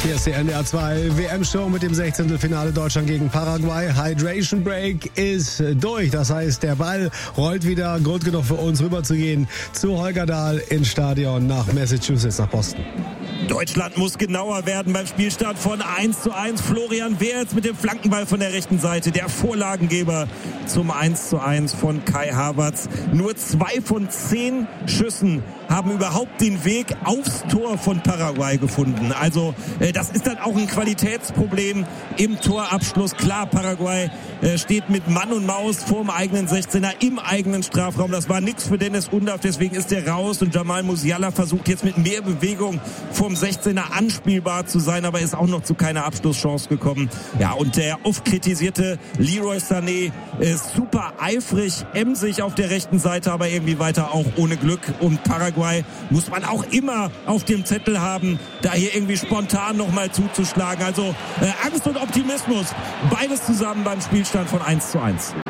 Hier ist die NDR 2 WM-Show mit dem 16. Finale Deutschland gegen Paraguay. Hydration Break ist durch. Das heißt, der Ball rollt wieder. Grund genug für uns rüberzugehen zu Holger Dahl ins Stadion nach Massachusetts, nach Boston. Deutschland muss genauer werden beim Spielstand von 1:1. Florian Wirtz mit dem Flankenball von der rechten Seite. Der Vorlagengeber zum 1:1 von Kai Havertz. Nur 2 von 10 Schüssen haben überhaupt den Weg aufs Tor von Paraguay gefunden. Also das ist dann auch ein Qualitätsproblem im Torabschluss. Klar, Paraguay steht mit Mann und Maus vorm eigenen 16er im eigenen Strafraum. Das war nichts für Dennis Undaff, deswegen ist er raus. Und Jamal Musiala versucht jetzt mit mehr Bewegung vom 16er anspielbar zu sein, aber ist auch noch zu keiner Abschlusschance gekommen. Ja, und der oft kritisierte Leroy Sané ist super eifrig, emsig auf der rechten Seite, aber irgendwie weiter auch ohne Glück. Und Paraguay muss man auch immer auf dem Zettel haben, da hier irgendwie spontan nochmal zuzuschlagen. Also Angst und Optimismus, beides zusammen beim Spielstand von 1:1.